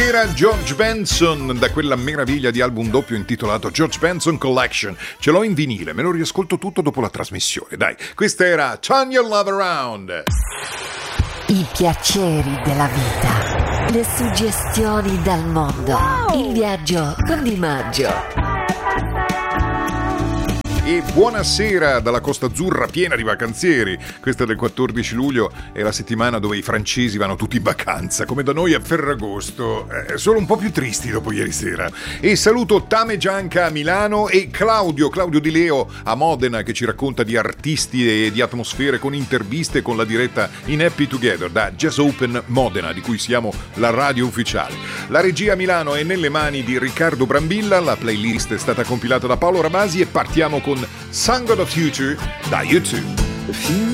Era George Benson, da quella meraviglia di album doppio intitolato George Benson Collection. Ce l'ho in vinile, me lo riascolto tutto dopo la trasmissione. Dai, questa era Turn Your Love Around. I piaceri della vita, le suggestioni dal mondo, il viaggio con Di Maggio. E buonasera dalla Costa Azzurra piena di vacanzieri. Questa del 14 luglio è la settimana dove i francesi vanno tutti in vacanza, come da noi a Ferragosto, solo un po' più tristi dopo ieri sera. E saluto Tame Gianca a Milano e Claudio Di Leo a Modena, che ci racconta di artisti e di atmosfere con interviste con la diretta in Happy Together da Jazz Open Modena, di cui siamo la radio ufficiale. La regia a Milano è nelle mani di Riccardo Brambilla, la playlist è stata compilata da Paolo Ramasi e partiamo con Song of the Future da YouTube.